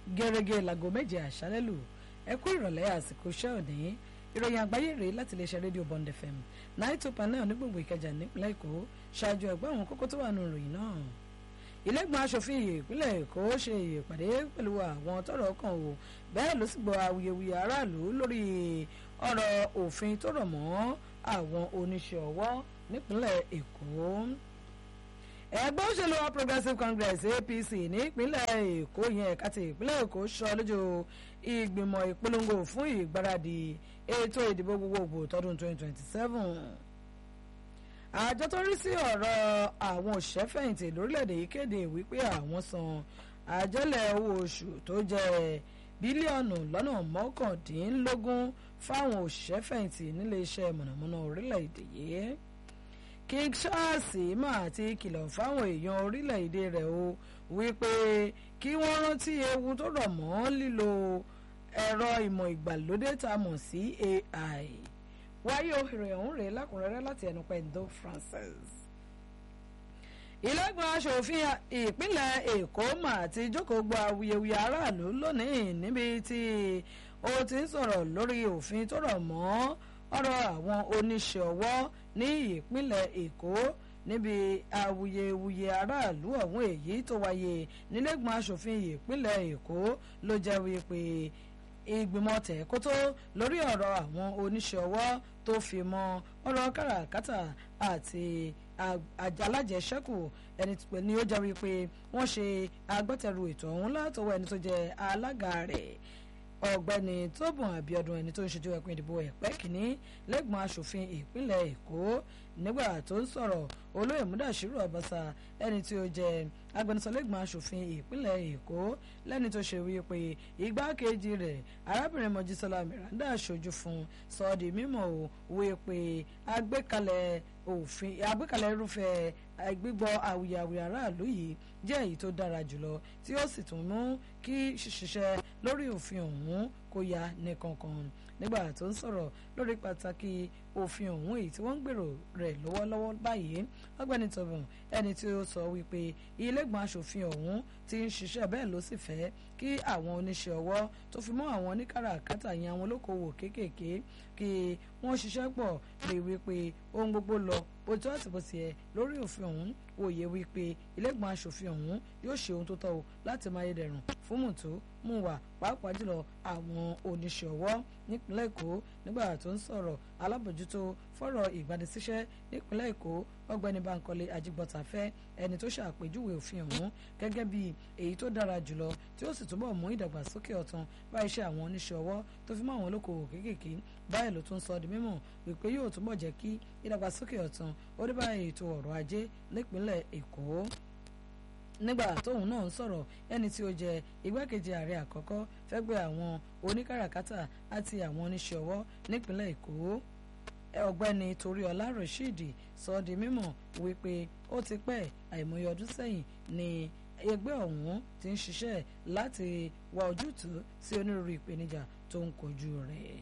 gẹ́rẹ́gẹ́ láago méje àṣálẹ́ lù ẹ kú ìrọ̀lẹ́ àsìkò iṣẹ́ òní ìròyìn àgbáyé rèé láti iléeṣẹ́ rédíò Bond FM 92.9 ní gbogbo Ìkẹjà nípìnlẹ̀ Èkó ṣáájú ẹgbẹ́ àwọn kókó tó wà nínú ìròyìn náà. Ilé-ìgbìmọ̀ aṣòfin ìpínlẹ̀ Èkó ṣe ìpàdé pẹ̀lú àwọn tọ́rọ̀ kàn wò bẹ́ẹ̀ ló sì gbọ́ awuyewuye aráàlú lórí ọ̀rọ̀ òfin tó rọ̀ mọ́ àwọn oníṣẹ́ ọwọ́ nípínlẹ̀ Èkó. Ẹgbẹ́ òṣèlú All Progressives Congress APC nípínlẹ̀ Èkó yẹn ẹ̀ka ti ìpínlẹ̀ Èkó sọ lójú ìgbìmọ̀ ìpolongo fún ìgbáradì ètò ìdìbò gbogbogbò tọdún 2027. Àjọ tó rí sí ọ̀rọ̀ àwọn òṣìṣẹ́fẹ̀yìntì lórílẹ̀‐èdè yìí kéde wípé àwọn san àjẹ́lẹ̀ owó oṣù tó jẹ́ bílíọ̀nù lọ́nà mọ́kàndínlógún fáwọn òṣìṣẹ́fẹ̀yìntì nílé iṣẹ́ mọ̀nàmọ́ná orílẹ̀‐èdè yìí. King Charles máa ti kìlọ̀ fáwọn èèyàn orílẹ̀‐èdè rẹ̀ o wípé kí wọ́n rántí ewu tó rọ̀ mọ́ lílo ẹ̀rọ ìmọ̀ ìgbàlódé tá a mọ̀ sí AI. Wáyé òhèrè ọ̀hún rèé lákùnrẹ́rẹ́ láti ẹnu Pẹ̀ndó Francis. Ilé-ìgbìmọ̀ aṣòfin ìpínlẹ̀ Èkó mà ti jókòó gba awuyewuye aráàlú lónìí níbi tí ó ti ń sọ̀rọ̀ lórí òfin tó rọ̀ mọ́ ọ̀rọ̀ àwọn oníṣẹ́ ọwọ́ ní ìpínlẹ̀ Èkó níbi awuyewuye aráàlú ọ̀hún èyí tó wáyé nílé-ìgbìmọ̀ aṣòfin ìpínlẹ̀ Èkó ló jẹ́ wípé ìgbìmọ̀ tẹ̀kótó lórí ọ̀rọ̀ àwọn oníṣẹ́ ọwọ́ tó fi mọ́ ọ̀rọ̀ káràkátà àti alájẹṣẹ́kù ẹni ni ó jẹ́ wípé wọ́n ṣe agbátẹrù ètò ọ̀hún látọwọ́ ẹni tó jẹ́ alága rẹ̀ ọ̀gbẹ́ni Tóbùn Àbíọ́dún ẹni tó ń ṣojú ẹkùn ìdìbò Ẹ̀pẹ́ kìíní lẹ́gbọ̀n aṣòfin ìpínlẹ̀ Èkó nígbà tó ń sọ̀rọ̀ olóyè Múdàṣírù Ọbaṣà ẹni tí ó jẹ́ agbẹnusọ lẹ́gbọ̀n aṣòfin ìpínlẹ̀ Èkó lẹ́ni tó ṣe wípé igbákejì rẹ̀ arábìnrin Mojísọ́lá Miranda ṣojú fún sọ di mímọ̀ wípé àgbékalẹ̀ irúfẹ́ gbígbọ́ awuyewuye aráàlú yìí jẹ́ èyí tó dára jùlọ tí ó sì tún mú kí ṣiṣẹ́ lórí òfin ọ̀hún kó yá ní kankan nígbà tó ń sọ̀rọ̀ lórí pàtàkì òfin ọ̀hún èyí tí wọ́n ń gbèrò rẹ̀ lọ́wọ́lọ́wọ́ báyìí ọ̀gbẹ́ni Tóbùn ẹni tí ó sọ wípé ilé-ìgbìmọ̀ aṣòfin ọ̀hún ti ń ṣiṣẹ́ bẹ́ẹ̀ ló sì fẹ́ kí àwọn oníṣẹ́ ọwọ́ tó fi mọ́ àwọn oníkàràkátà yẹn àwọn olókoòwò kéékèèké kí wọ́n ṣiṣẹ́ pọ̀ lè wípé ohun gbogbo lọ bó tó àti bó tiẹ̀ lórí òfin ọ̀hún wòye wípé ilé-ìgbìmọ̀ aṣòfin ọ̀hún yóò ṣe ohun tó tọ́ o láti máa yẹdẹrùn fún mùtó mùwà pàápàá jùlọ àwọn oníṣẹ́ ọwọ́ nípínlẹ̀ Èkó nígbà tó ń sọ̀rọ̀ alábòjútó fọ́rọ̀ ìgbanisíṣẹ́ nípínlẹ̀ Èkó ọ̀gbẹ́ni Bánkọ́lé Ajígbọ́tafẹ́ ẹni tó ṣàpèjúwe òfin ọ̀hún gẹ́gẹ́ bí èyí tó dára jùlọ tí ó sì túbọ̀ mú ìdàgbàsókè ọ̀tun bá iṣẹ́ àwọn oníṣẹ́ ọwọ́ tó fi mọ́ àwọn olókoòwò kéékèèké báyìí ló tún sọ di mímọ̀ wípé yóò túbọ̀ jẹ́ kí ìdàgbàsókè ọ̀tun ó dé bá ètò ọrọ̀ ajé nípínlẹ̀ Èkó nígbà tóun náà ń sọ̀rọ̀ ẹni tí ó jẹ́ igbákejì ààrẹ àkọ́kọ́ fẹ́gbẹ́ àwọn oníkàràkátà àti àwọn oníṣẹ́ ọwọ́ nípínlẹ̀ Èkó ọ̀gbẹ́ni Toríọlá Rasheed sọ di mímọ̀ wípé ó ti pẹ́ àìmọye ọdún sẹ́yìn ni ẹgbẹ́ ọ̀hún ti ń ṣiṣẹ́ láti wá ojútùú sí onírúurú ìpèníjà tó ń kojú rẹ̀.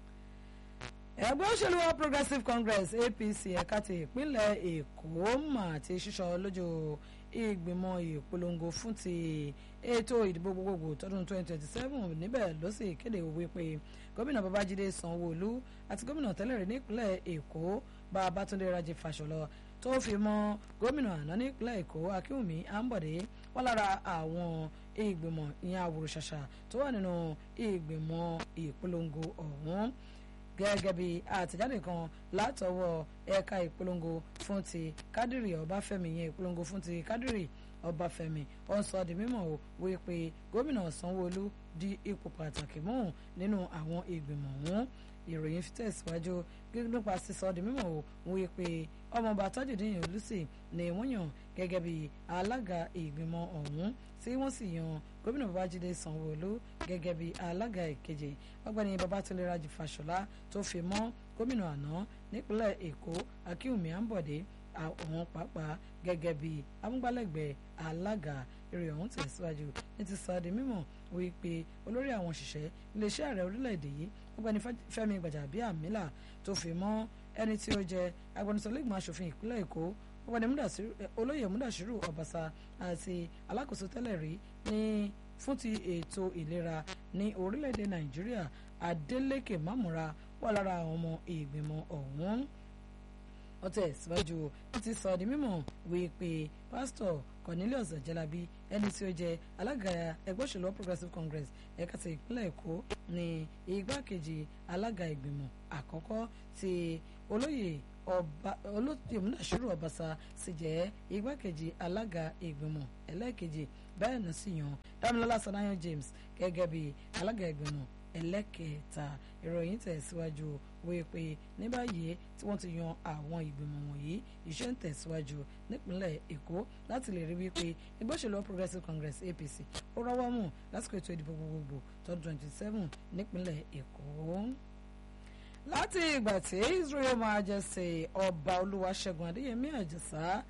Ẹgbẹ́ òṣèlú All Progressives Congress APC ẹ̀ka ti ìpínlẹ̀ Èkó mà ti ṣíṣọ lójú ìgbìmọ̀ ìpolongo fún ti ètò ìdìbò gbogbogbò tọdún 2027 níbẹ̀ ló sì kéde wípé gómìnà Babájídé Sanwó-Olú àti gómìnà tẹ́lẹ̀rí nípínlẹ̀ Èkó Babátúndé Rájí Fáṣọlọ tó fi mọ́ gómìnà àná nípínlẹ̀ Èkó Akínwùmí Àǹbọ̀dé wọ́n lára àwọn ìgbìmọ̀ ìyẹn àwòrán-ṣàṣà tó wà nínú ìgbìmọ̀ ìpolongo ọ̀hún gẹ́gẹ́ bí àtẹ̀jáde kan látọwọ́ ẹ̀ka ìpolongo fún ti Kádírì Ọbáfẹ́mi yẹn ìpolongo fún ti Kádírì Ọbáfẹ́mi ó ń sọ di mímọ̀ wípé gómìnà Sanwó-Olú di ipò pàtàkì mú nínú àwọn ìgbìmọ̀ ọ̀hún ìròyìn fi tẹ̀síwájú nípa sísọ di mímọ̀ wípé ọmọọba Tajudeen Olùsì ni wọ́n yàn gẹ́gẹ́ bí alága ìgbìmọ̀ ọ̀hún tí wọ́n sì yan gómìnà Babájídé Sanwó-Olú gẹ́gẹ́ bí alága ìkejì ọ̀gbẹ́ni Babátúndé Rájí Fáṣọlá tó fi mọ́ gómìnà àná nípínlẹ̀ Èkó Akínwùmí Àǹbọ̀dé àwọn pàápàá gẹ́gẹ́ bí amúgbálẹ́gbẹ̀ẹ́ alága ìròyìn ọ̀hún tẹ̀síwájú ní ti sọ di mímọ̀ wípé olórí àwọn òṣìṣẹ́ iléeṣẹ́ ààrẹ orílẹ̀-èdè yìí ọ̀gbẹ́ni Fẹ́mi Gbàjàbíàmílà tó fi mọ́ ẹni tí ó jẹ́ agbẹnusọ lẹ́gbọ̀n aṣòfin ìpínlẹ̀ Èkó ọ̀gbẹ́ni olóyè Múdàṣírù Ọbaṣà àti alákòóso tẹ́lẹ̀ rí ní fún ti ètò ìlera ní orílẹ̀-èdè Nàìjíríà Adeleke Mamura wà lára àwọn ọmọ ìgbìmọ̀ ọ̀hún. Ó tẹ̀síwájú ti sọ di mímọ̀ wípé pásítọ̀ Cornelius Ajalabi ẹni tí ó jẹ́ alága ẹgbẹ́ òṣèlú Progressive Congress ẹ̀ka ti ìpínlẹ̀ Èkó ní igbákejì alága ìgbìmọ̀ àkọ́kọ́ tí olóyè Múdàṣírù Ọbaṣà sì jẹ́ igbákejì alága ìgbìmọ̀ ẹlẹ́ẹ̀kejì bẹ́ẹ̀ náà sì yan Dámilọ́lá Sanayan James gẹ́gẹ́ bí alága ìgbìmọ̀ ẹlẹ́kẹta. Ìròyìn tẹ̀síwájú wípé ní báyìí tí wọ́n ti yan àwọn ìgbìmọ̀ wọ̀nyí iṣẹ́ ń tẹ̀síwájú nípínlẹ̀ Èkó láti lè rí wípé ẹgbẹ́ òṣèlú Progressive Congress APC ó rọ́wọ́ mú lásìkò ètò ìdìbò gbogbogbò tọdún 27 nípínlẹ̀ Èkó. Láti ìgbà tí His Royal Majesty Ọba Olúwaṣẹ́gun Adéyẹmí Àjàsá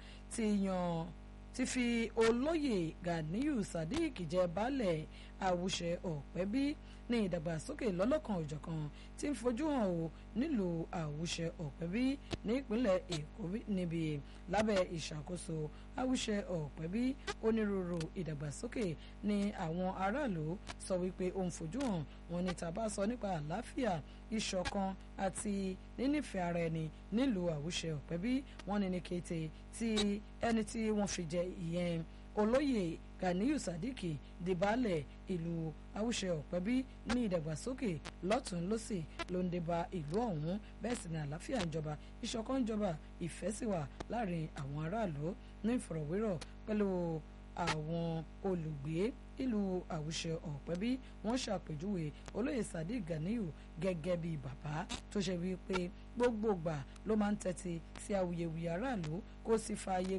ti fi olóyè Ganiyu Sadiq jẹ baálẹ̀ Àwùṣẹ Ọ̀pẹ́bí ní ìdàgbàsókè lọ́lọ́kan òjọ̀kan tí ń fojú hàn ó nílùú Àwùṣẹ Ọ̀pẹ́bí nípínlẹ̀ Èkó níbi lábẹ́ ìṣàkóso Àwùṣẹ Ọ̀pẹ́bí onírúurú ìdàgbàsókè ní àwọn aráàlú sọ wípé ó ń fojú hàn. Wọ́n ní tá bá sọ nípa àlàáfíà ìṣọ̀kan àti nínífẹ̀ẹ́ ara ẹni nílùú Àwùṣẹ Ọ̀pẹ́bí wọ́n ní ní kété tí ẹni tí wọ́n fi jẹ ìyẹn olóyè Ganiyu Sadiq di baálẹ̀ ìlú Àwùṣẹ Ọ̀pẹ́bí ní ìdàgbàsókè lọ́tún lọ́sì ló ń débá ìlú ọ̀hún bẹ́ẹ̀ sì ni àlàáfíà ń jọba ìṣọ̀kan ń jọba ìfẹ́ sì wà láàrin àwọn aráàlú ní ìfọ̀rọ̀wérọ̀ pẹ̀lú àwọn olùgbé ìlú Àwùṣẹ Ọ̀pẹ́bí. Wọ́n ṣàpèjúwe olóyè Sadiq Ganiyu gẹ́gẹ́ bíi bàbá tó ṣe wípé gbogbogbà ló máa ń tẹ́tí sí awuyewuye aráàlú kò sì fààyè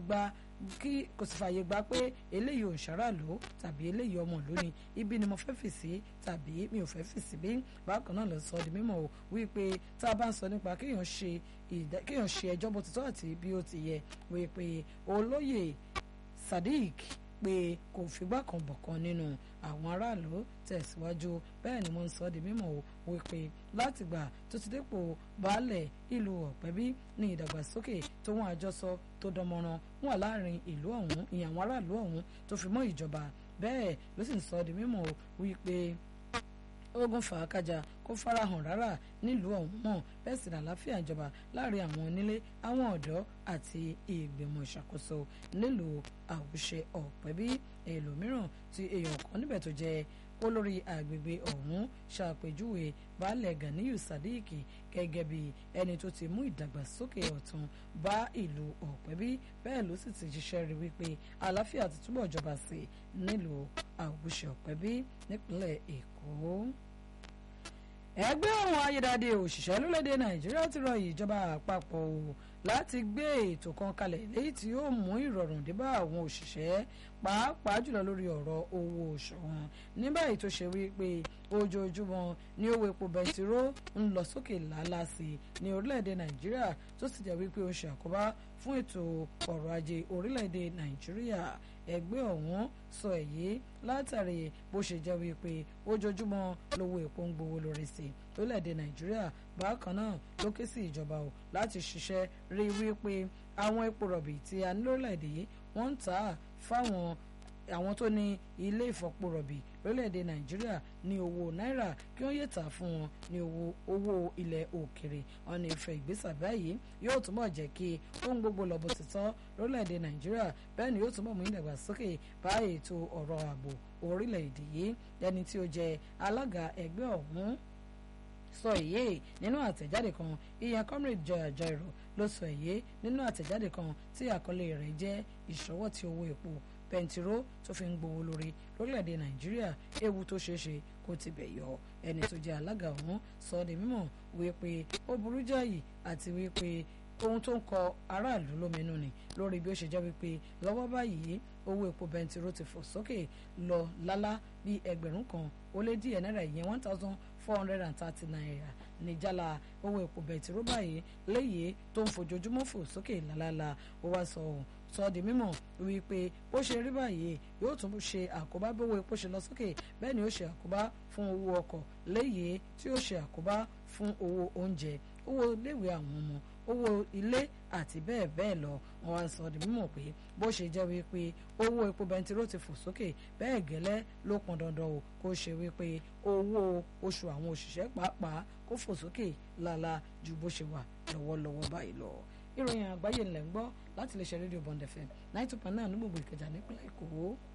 gbà pé eléyìí ò ń ṣaráàlú tàbí eléyìí ọmọ ìlú ni ibi ni mo fẹ́ fì sí tàbí mi ò fẹ́ fì sí bí. Bákan náà ló sọ di mímọ̀ o wípé tá a bá ń sọ nípa kéèyàn ṣe ẹjọ́ bó ti tọ́ àti bí ó ti yẹ wípé olóyè Sadiq pé kò fìgbà kan bọ̀kan nínú àwọn aráàlú tẹ̀síwájú. Bẹ́ẹ̀ ni wọ́n ń sọ di mímọ̀ o wípé látìgbà tó ti dépò baálẹ̀ ìlú Ọ̀pẹ́bí ní ìdàgbàsókè tó wọn àjọsọ tó dánmọ́rán wà láàrin ìlú ọ̀hún ìyẹn àwọn aráàlú ọ̀hún tó fi mọ́ ìjọba. Bẹ́ẹ̀ ló sì ń sọ di mímọ̀ o wípé ogun fàákàjà kò farahàn rárá nílùú ọ̀hún mọ́ bẹ́ẹ̀ sì ní àlàáfíà ìjọba láàrin àwọn onílé àwọn ọ̀dọ́ àti ìgbìmọ̀ ìṣàkóso nílùú Àwùṣẹ Ọ̀pẹ́bí. Ẹlòmíràn tí èèyàn kan níbẹ̀ tó jẹ́ olórí àgbègbè ọ̀hún ṣàpèjúwe baálẹ̀ Ganiyu Sadiq gẹ́gẹ́ bí ẹni tó ti mú ìdàgbàsókè ọ̀tun bá ìlú Ọ̀pẹ́bí. Bẹ́ẹ̀ ló sì ti ṣiṣẹ́ rí wípé àlàáfíà ti túbọ̀ jọba sí nílùú Àwùṣẹ Ọ̀pẹ́bí nípínlẹ̀ Èkó. Ẹgbẹ́ àwọn ayédáadé òṣìṣẹ́ lórílẹ̀‐èdè Nàìjíríà ti rọ ìjọba àpapọ̀ o láti gbé ètò kan kalẹ̀ léyìí tí yóò mú ìrọ̀rùn dé bá àwọn òṣìṣẹ́ pàápàá jùlọ lórí ọ̀rọ̀ owó oṣù wọn. Ní báyìí tó ṣe wípé ojoojúmọ́ ní owó epo bẹntiró ń lọ sókè lálá sí ní orílẹ̀‐èdè Nàìjíríà tó sì jẹ́ wípé ó ṣe àkóbá fún ètò ọrọ̀ ajé orílẹ̀‐èdè Nàìjíríà. Ẹgbẹ́ ọ̀hún sọ èyí látàrí bó ṣe jẹ́ wípé ojoojúmọ́ lówó epo ń gbówó lórí sí lórílẹ̀‐èdè Nàìjíríà. Bákan náà ló ké sí ìjọba o láti ṣiṣẹ́ rí wípé àwọn epo rọ̀bì tí a ní lórílẹ̀‐èdè yìí wọ́n ń tà á fáwọn àwọn tó ní ilé ìfọpo rọ̀bì lórílẹ̀‐èdè Nàìjíríà ní owó náírà kí wọ́n yé tà fún wọn ní owó ilẹ̀ òkèrè. Ọ̀nà ìfẹ́ ìgbésẹ̀ báyìí yóò túbọ̀ jẹ́ kí ohun gbogbo lọ bó ti tọ́ lórílẹ̀‐èdè Nàìjíríà. Bẹ́ẹ̀ ni yóò túbọ̀ mú ìdàgbàsókè bá ètò ọ̀rọ̀ ààbò orílẹ̀‐èdè yìí. Ẹni tí ó jẹ́ alága ẹgbẹ́ ọ̀hún sọ èyí nínú àtẹ̀jáde kan. Ìyẹn Comrade Joy Ajaero ló sọ èyí nínú àtẹ̀jáde kan tí àkọlé rẹ̀ jẹ́ ìṣọwọ́ tí owó epo bẹntiró tó fi ń gbowó lórí lórílẹ̀‐èdè Nàìjíríà ewu tó ṣeéṣe kó ti bẹ̀ yọ. Ẹni tó jẹ́ alága ọ̀hún sọ di mímọ̀ wípé ó burú jáì àti wípé ohun tó ń kọ aráàlú lóminú ni lórí bí ó ṣe jẹ́ wípé lọ́wọ́ báyìí owó epo bẹntiró ti fò sókè lọ lálá bí ẹgbẹ̀rún kan ó lé díẹ̀ náírà ìyẹn 1,430 naira ní jálá owó epo bẹntiró báyìí léyìí tó ń fojoojúmọ́ fò sókè lálálá. Ó wá sọ di mímọ̀ wípé bó ṣe rí báyìí yóò tún ṣe àkóbá bí owó epo ṣe lọ sókè bẹ́ẹ̀ ni ó ṣe àkóbá fún owó ọkọ̀ léyìí tí ó ṣe àkóbá fún owó oúnjẹ. owó iléèwé àwọn ọmọ owó ilé àti bẹ́ẹ̀ bẹ́ẹ̀ lọ. wọ́n wá ń sọ di mímọ̀ pé bó ṣe jẹ́ wípé owó epo bẹntiró ti fò sókè bẹ́ẹ̀ gẹ́lẹ́ ló pọn dandan o kó ṣe wípé owó oṣù àwọn òṣìṣẹ́ pàápàá kó fò sókè lálá ju bó ṣe wà lọ́wọ́lọ́wọ́ báyìí lọ. ìròyìn àgbáyé ńlẹ̀ ń gbọ́ láti lè ṣe rédíò Bond FM 92.9 ní gbogbo Ìkẹjà nípínlẹ̀ Èkó.